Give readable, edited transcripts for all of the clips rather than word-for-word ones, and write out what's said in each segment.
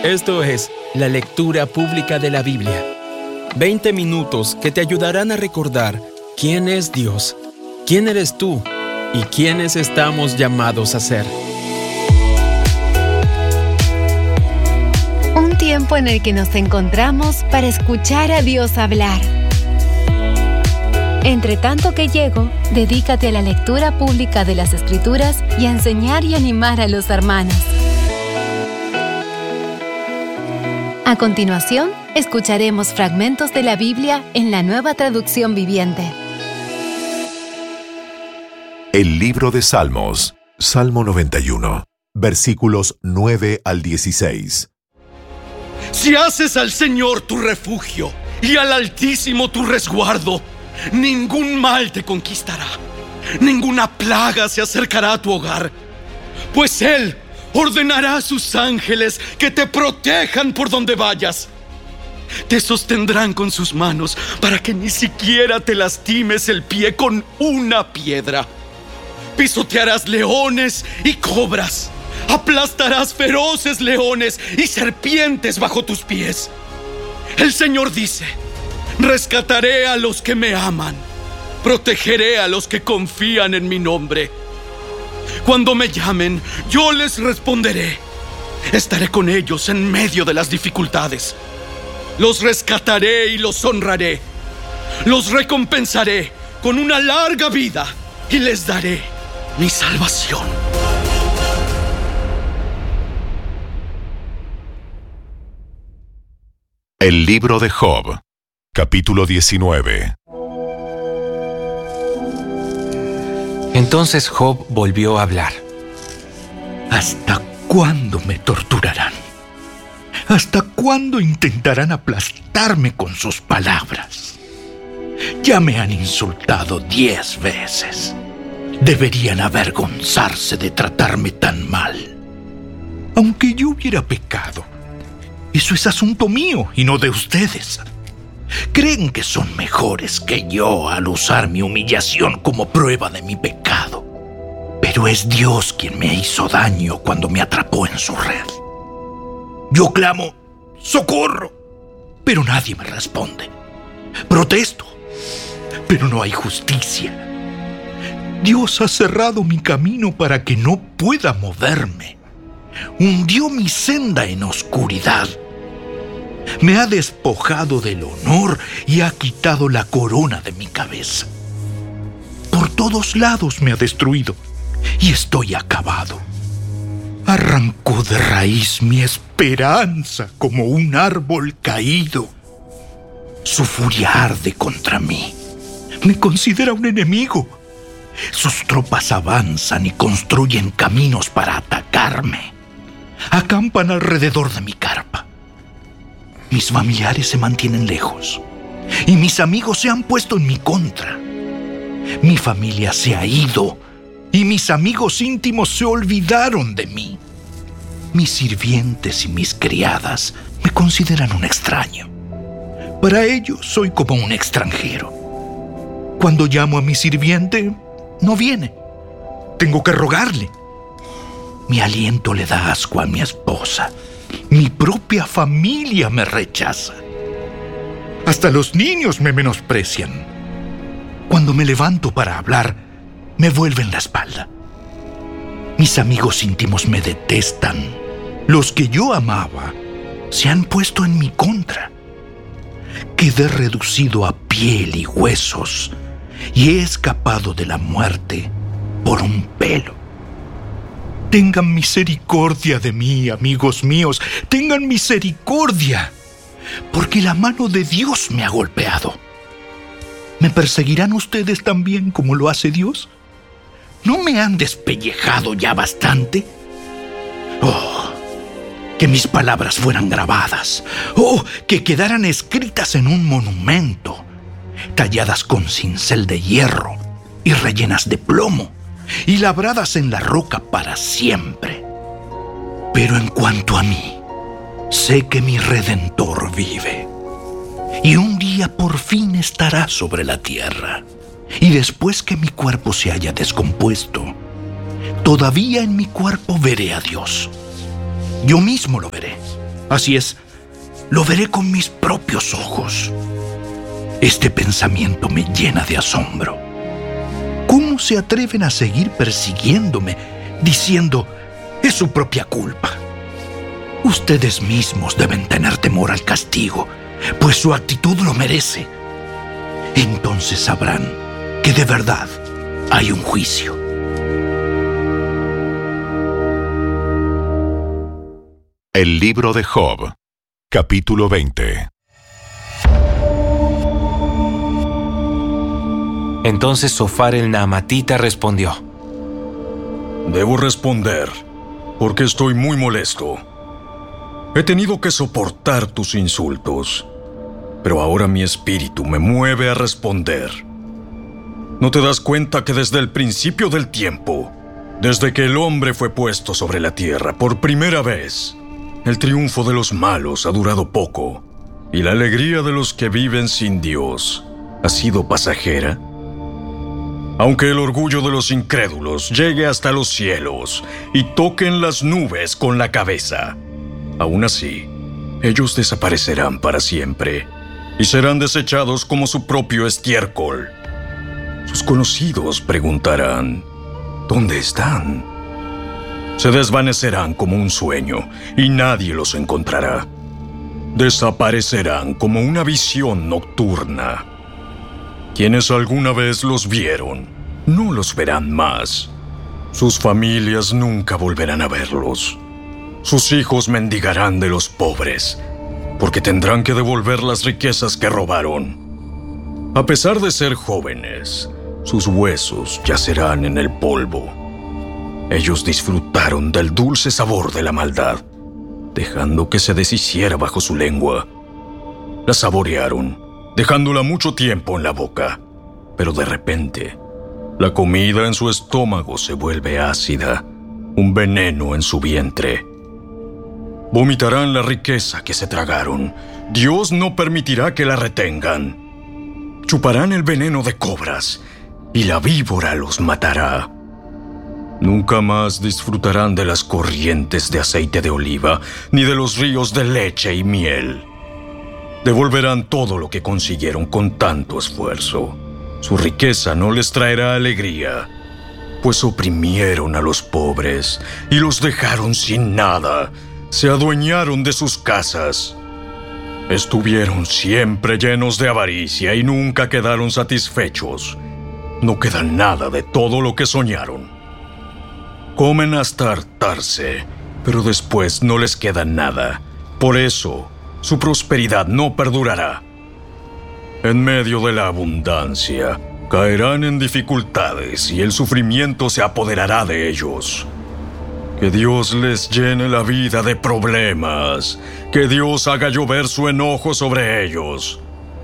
Esto es la lectura pública de la Biblia. 20 minutos que te ayudarán a recordar quién es Dios, quién eres tú y quiénes estamos llamados a ser. Un tiempo en el que nos encontramos para escuchar a Dios hablar. Entre tanto que llego, dedícate a la lectura pública de las Escrituras y a enseñar y animar a los hermanos. A continuación, escucharemos fragmentos de la Biblia en la Nueva Traducción Viviente. El libro de Salmos, Salmo 91, versículos 9 al 16. Si haces al Señor tu refugio y al Altísimo tu resguardo, ningún mal te conquistará, ninguna plaga se acercará a tu hogar, pues Él ordenará a sus ángeles que te protejan por donde vayas. Te sostendrán con sus manos para que ni siquiera te lastimes el pie con una piedra. Pisotearás leones y cobras. Aplastarás feroces leones y serpientes bajo tus pies. El Señor dice: rescataré a los que me aman. Protegeré a los que confían en mi nombre. Cuando me llamen, yo les responderé. Estaré con ellos en medio de las dificultades. Los rescataré y los honraré. Los recompensaré con una larga vida y les daré mi salvación. El libro de Job, capítulo 19. Entonces Job volvió a hablar. ¿Hasta cuándo me torturarán? ¿Hasta cuándo intentarán aplastarme con sus palabras? Ya me han insultado 10 veces. Deberían avergonzarse de tratarme tan mal. Aunque yo hubiera pecado, eso es asunto mío y no de ustedes. Creen que son mejores que yo al usar mi humillación como prueba de mi pecado. Pero es Dios quien me hizo daño cuando me atrapó en su red. Yo clamo ¡socorro!, pero nadie me responde. Protesto, pero no hay justicia. Dios ha cerrado mi camino para que no pueda moverme. Hundió mi senda en oscuridad. Me ha despojado del honor y ha quitado la corona de mi cabeza. Por todos lados me ha destruido y estoy acabado. Arrancó de raíz mi esperanza como un árbol caído. Su furia arde contra mí. Me considera un enemigo. Sus tropas avanzan y construyen caminos para atacarme. Acampan alrededor de mi carpa. Mis familiares se mantienen lejos y mis amigos se han puesto en mi contra. Mi familia se ha ido y mis amigos íntimos se olvidaron de mí. Mis sirvientes y mis criadas me consideran un extraño. Para ellos soy como un extranjero. Cuando llamo a mi sirviente, no viene. Tengo que rogarle. Mi aliento le da asco a mi esposa. Mi propia familia me rechaza. Hasta los niños me menosprecian. Cuando me levanto para hablar, me vuelven la espalda. Mis amigos íntimos me detestan. Los que yo amaba se han puesto en mi contra. Quedé reducido a piel y huesos y he escapado de la muerte por un pelo. Tengan misericordia de mí, amigos míos. Tengan misericordia, porque la mano de Dios me ha golpeado. ¿Me perseguirán ustedes también como lo hace Dios? ¿No me han despellejado ya bastante? Oh, que mis palabras fueran grabadas. Oh, que quedaran escritas en un monumento, talladas con cincel de hierro y rellenas de plomo, y labradas en la roca para siempre. Pero en cuanto a mí, sé que mi Redentor vive, y un día por fin estará sobre la tierra. Y después que mi cuerpo se haya descompuesto, todavía en mi cuerpo veré a Dios. Yo mismo lo veré, Así es, lo veré con mis propios ojos. Este pensamiento me llena de asombro. ¿Cómo se atreven a seguir persiguiéndome, diciendo, es su propia culpa? Ustedes mismos deben tener temor al castigo, pues su actitud lo merece. Entonces sabrán que de verdad hay un juicio. El libro de Job, capítulo 20. Entonces Zofar el Naamatita respondió: Debo responder, porque estoy muy molesto. He tenido que soportar tus insultos, pero ahora mi espíritu me mueve a responder. ¿No te das cuenta que desde el principio del tiempo, desde que el hombre fue puesto sobre la tierra por primera vez, el triunfo de los malos ha durado poco, y la alegría de los que viven sin Dios ha sido pasajera? Aunque el orgullo de los incrédulos llegue hasta los cielos y toquen las nubes con la cabeza, aún así, ellos desaparecerán para siempre y serán desechados como su propio estiércol. Sus conocidos preguntarán, ¿dónde están? Se desvanecerán como un sueño y nadie los encontrará. Desaparecerán como una visión nocturna. Quienes alguna vez los vieron, no los verán más. Sus familias nunca volverán a verlos. Sus hijos mendigarán de los pobres, porque tendrán que devolver las riquezas que robaron. A pesar de ser jóvenes, sus huesos yacerán en el polvo. Ellos disfrutaron del dulce sabor de la maldad, dejando que se deshiciera bajo su lengua. La saborearon, dejándola mucho tiempo en la boca, pero de repente, la comida en su estómago se vuelve ácida, un veneno en su vientre. Vomitarán la riqueza que se tragaron. Dios no permitirá que la retengan. Chuparán el veneno de cobras, y la víbora los matará. Nunca más disfrutarán de las corrientes de aceite de oliva, ni de los ríos de leche y miel. Devolverán todo lo que consiguieron con tanto esfuerzo. Su riqueza no les traerá alegría, pues oprimieron a los pobres y los dejaron sin nada. Se adueñaron de sus casas. Estuvieron siempre llenos de avaricia y nunca quedaron satisfechos. No queda nada de todo lo que soñaron. Comen hasta hartarse, pero después no les queda nada. Por eso, su prosperidad no perdurará. En medio de la abundancia, caerán en dificultades y el sufrimiento se apoderará de ellos. Que Dios les llene la vida de problemas. Que Dios haga llover su enojo sobre ellos.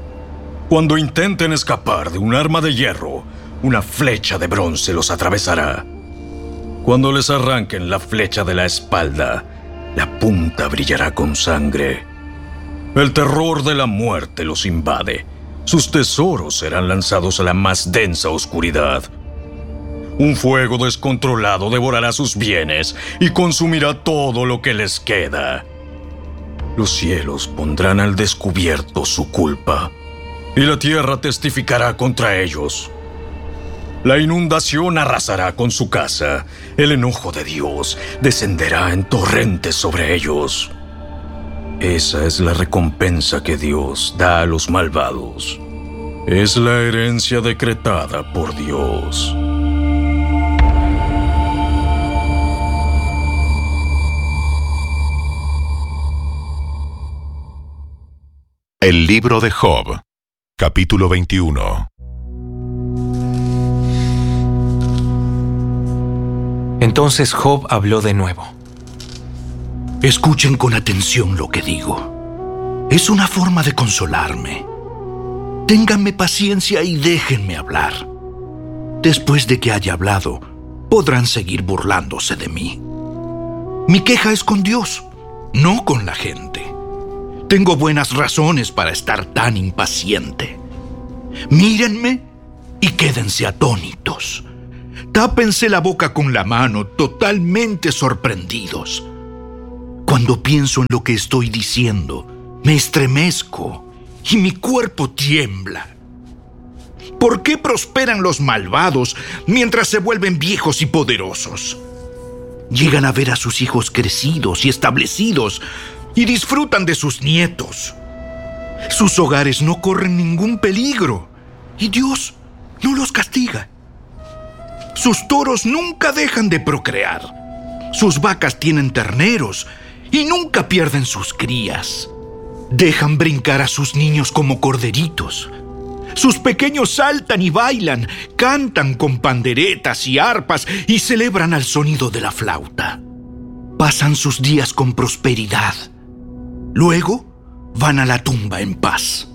Cuando intenten escapar de un arma de hierro, una flecha de bronce los atravesará. Cuando les arranquen la flecha de la espalda, la punta brillará con sangre. El terror de la muerte los invade. Sus tesoros serán lanzados a la más densa oscuridad. Un fuego descontrolado devorará sus bienes y consumirá todo lo que les queda. Los cielos pondrán al descubierto su culpa, y la tierra testificará contra ellos. La inundación arrasará con su casa. El enojo de Dios descenderá en torrentes sobre ellos. Esa es la recompensa que Dios da a los malvados. Es la herencia decretada por Dios. El libro de Job, capítulo 21. Entonces Job habló de nuevo. Escuchen con atención lo que digo. Es una forma de consolarme. Ténganme paciencia y déjenme hablar. Después de que haya hablado, podrán seguir burlándose de mí. Mi queja es con Dios, no con la gente. Tengo buenas razones para estar tan impaciente. Mírenme y quédense atónitos. Tápense la boca con la mano, totalmente sorprendidos. Cuando pienso en lo que estoy diciendo, me estremezco y mi cuerpo tiembla. ¿Por qué prosperan los malvados mientras se vuelven viejos y poderosos? Llegan a ver a sus hijos crecidos y establecidos y disfrutan de sus nietos. Sus hogares no corren ningún peligro y Dios no los castiga. Sus toros nunca dejan de procrear. Sus vacas tienen terneros y nunca pierden sus crías. Dejan brincar a sus niños como corderitos. Sus pequeños saltan y bailan, cantan con panderetas y arpas y celebran al sonido de la flauta. Pasan sus días con prosperidad. Luego van a la tumba en paz.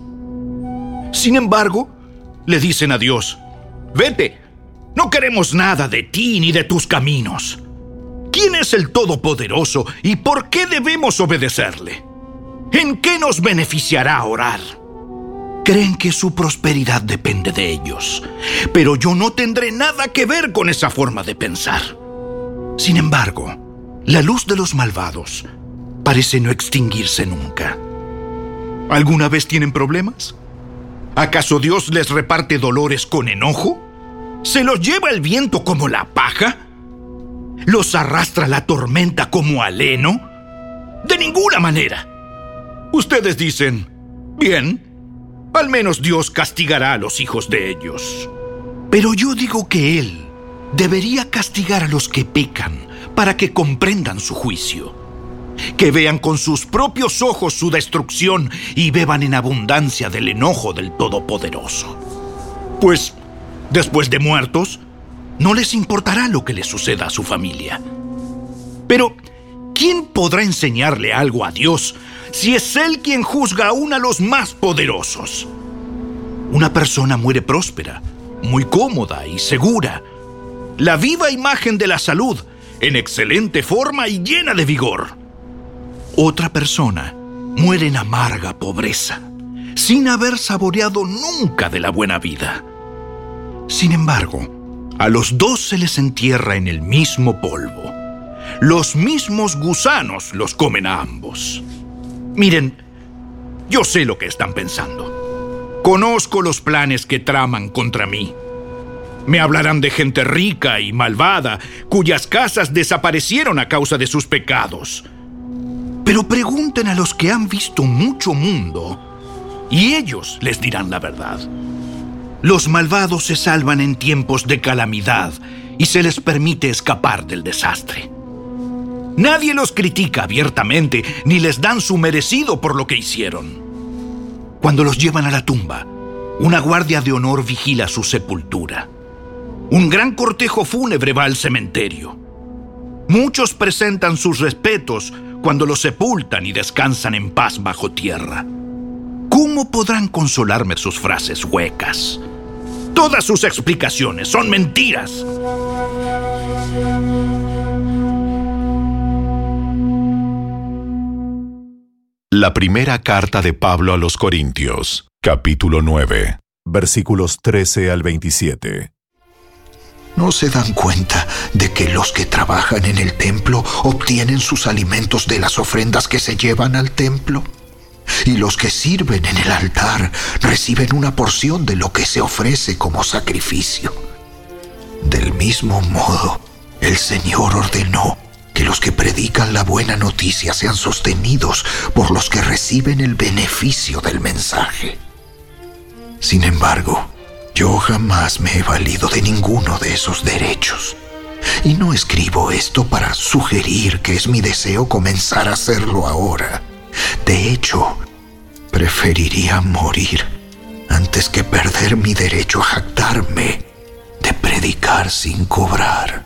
Sin embargo, le dicen a Dios: «Vete, no queremos nada de ti ni de tus caminos. ¿Quién es el Todopoderoso y por qué debemos obedecerle? ¿En qué nos beneficiará orar?». Creen que su prosperidad depende de ellos, pero yo no tendré nada que ver con esa forma de pensar. Sin embargo, la luz de los malvados parece no extinguirse nunca. ¿Alguna vez tienen problemas? ¿Acaso Dios les reparte dolores con enojo? ¿Se los lleva el viento como la paja? ¿Los arrastra la tormenta como al heno? De ninguna manera. Ustedes dicen: «Bien, al menos Dios castigará a los hijos de ellos». Pero yo digo que Él debería castigar a los que pecan para que comprendan su juicio, que vean con sus propios ojos su destrucción y beban en abundancia del enojo del Todopoderoso. Pues, después de muertos, no les importará lo que les suceda a su familia. Pero, ¿quién podrá enseñarle algo a Dios si es Él quien juzga aún a los más poderosos? Una persona muere próspera, muy cómoda y segura, la viva imagen de la salud, en excelente forma y llena de vigor. Otra persona muere en amarga pobreza, sin haber saboreado nunca de la buena vida. Sin embargo, a los dos se les entierra en el mismo polvo. Los mismos gusanos los comen a ambos. Miren, yo sé lo que están pensando. Conozco los planes que traman contra mí. Me hablarán de gente rica y malvada, cuyas casas desaparecieron a causa de sus pecados. Pero pregunten a los que han visto mucho mundo, y ellos les dirán la verdad. Los malvados se salvan en tiempos de calamidad y se les permite escapar del desastre. Nadie los critica abiertamente ni les dan su merecido por lo que hicieron. Cuando los llevan a la tumba, una guardia de honor vigila su sepultura. Un gran cortejo fúnebre va al cementerio. Muchos presentan sus respetos cuando los sepultan y descansan en paz bajo tierra. ¿Cómo podrán consolarme sus frases huecas? Todas sus explicaciones son mentiras. La primera carta de Pablo a los Corintios, capítulo 9, versículos 13 al 27. ¿No se dan cuenta de que los que trabajan en el templo obtienen sus alimentos de las ofrendas que se llevan al templo? Y los que sirven en el altar reciben una porción de lo que se ofrece como sacrificio. Del mismo modo, el Señor ordenó que los que predican la buena noticia sean sostenidos por los que reciben el beneficio del mensaje. Sin embargo, yo jamás me he valido de ninguno de esos derechos. Y no escribo esto para sugerir que es mi deseo comenzar a hacerlo ahora. De hecho, preferiría morir antes que perder mi derecho a jactarme de predicar sin cobrar.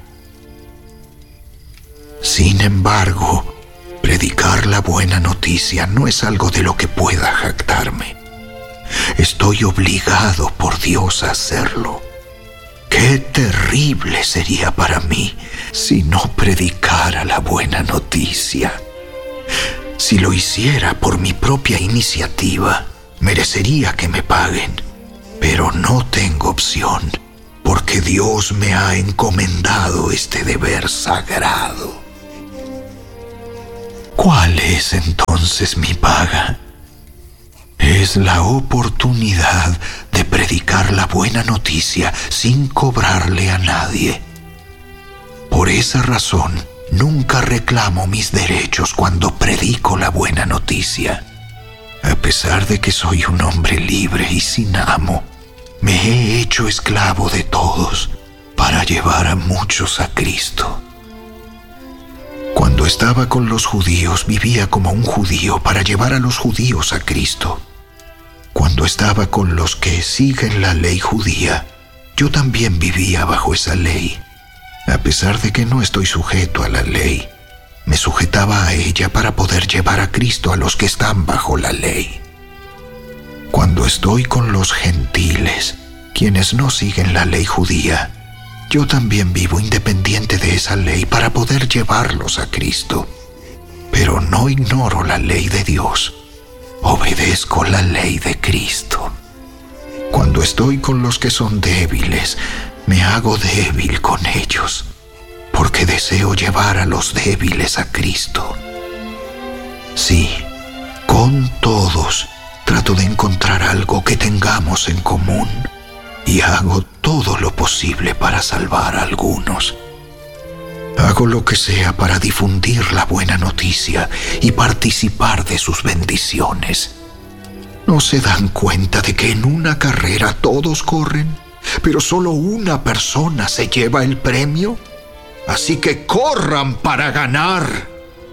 Sin embargo, predicar la buena noticia no es algo de lo que pueda jactarme. Estoy obligado por Dios a hacerlo. Qué terrible sería para mí si no predicara la buena noticia. Si lo hiciera por mi propia iniciativa, merecería que me paguen. Pero no tengo opción, porque Dios me ha encomendado este deber sagrado. ¿Cuál es entonces mi paga? Es la oportunidad de predicar la buena noticia sin cobrarle a nadie. Por esa razón, nunca reclamo mis derechos cuando predico la buena noticia. A pesar de que soy un hombre libre y sin amo, me he hecho esclavo de todos para llevar a muchos a Cristo. Cuando estaba con los judíos, vivía como un judío para llevar a los judíos a Cristo. Cuando estaba con los que siguen la ley judía, yo también vivía bajo esa ley. A pesar de que no estoy sujeto a la ley, me sujetaba a ella para poder llevar a Cristo a los que están bajo la ley. Cuando estoy con los gentiles, quienes no siguen la ley judía, yo también vivo independiente de esa ley para poder llevarlos a Cristo. Pero no ignoro la ley de Dios, obedezco la ley de Cristo. Cuando estoy con los que son débiles, me hago débil con ellos, porque deseo llevar a los débiles a Cristo. Sí, con todos trato de encontrar algo que tengamos en común y hago todo lo posible para salvar a algunos. Hago lo que sea para difundir la buena noticia y participar de sus bendiciones. ¿No se dan cuenta de que en una carrera todos corren, pero solo una persona se lleva el premio? Así que corran para ganar.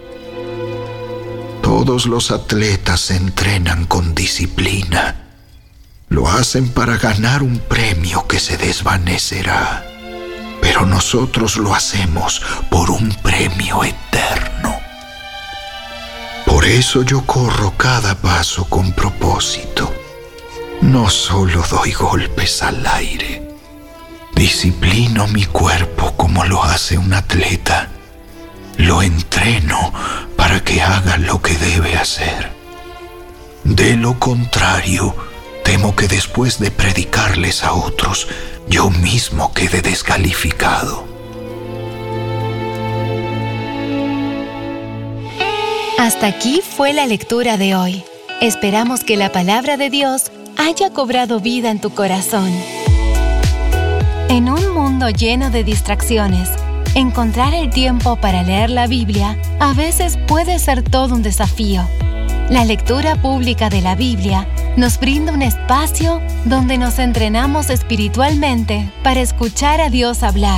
Todos los atletas se entrenan con disciplina. Lo hacen para ganar un premio que se desvanecerá. Pero nosotros lo hacemos por un premio eterno. Por eso yo corro cada paso con propósito. No solo doy golpes al aire. Disciplino mi cuerpo como lo hace un atleta. Lo entreno para que haga lo que debe hacer. De lo contrario, temo que después de predicarles a otros, yo mismo quede descalificado. Hasta aquí fue la lectura de hoy. Esperamos que la palabra de Dios haya cobrado vida en tu corazón. En un mundo lleno de distracciones, encontrar el tiempo para leer la Biblia a veces puede ser todo un desafío. La lectura pública de la Biblia nos brinda un espacio donde nos entrenamos espiritualmente para escuchar a Dios hablar.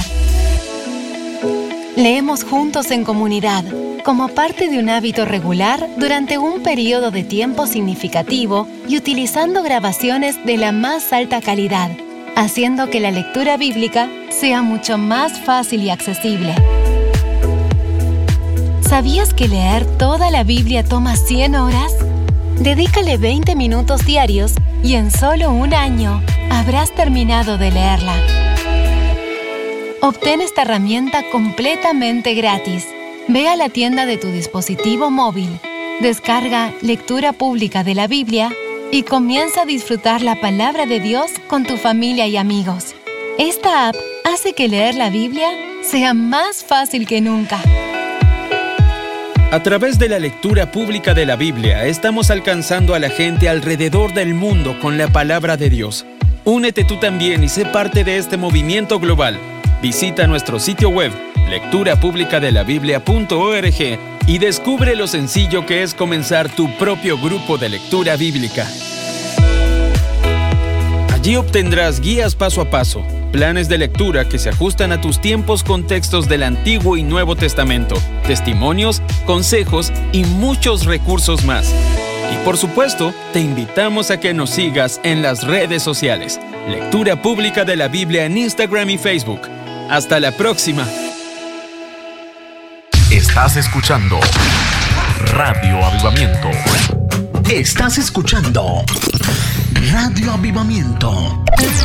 Leemos juntos en comunidad, como parte de un hábito regular durante un periodo de tiempo significativo y utilizando grabaciones de la más alta calidad, haciendo que la lectura bíblica sea mucho más fácil y accesible. ¿Sabías que leer toda la Biblia toma 100 horas? Dedícale 20 minutos diarios y en solo un año habrás terminado de leerla. Obtén esta herramienta completamente gratis. Ve a la tienda de tu dispositivo móvil, descarga Lectura Pública de la Biblia y comienza a disfrutar la palabra de Dios con tu familia y amigos. Esta app hace que leer la Biblia sea más fácil que nunca. A través de la lectura pública de la Biblia, estamos alcanzando a la gente alrededor del mundo con la palabra de Dios. Únete tú también y sé parte de este movimiento global. Visita nuestro sitio web, lecturapublicadelabiblia.org, y descubre lo sencillo que es comenzar tu propio grupo de lectura bíblica. Allí obtendrás guías paso a paso, planes de lectura que se ajustan a tus tiempos con textos del Antiguo y Nuevo Testamento, testimonios, consejos y muchos recursos más. Y por supuesto, te invitamos a que nos sigas en las redes sociales. Lectura Pública de la Biblia en Instagram y Facebook. ¡Hasta la próxima! Estás escuchando Radio Avivamiento. Estás escuchando Radio Avivamiento.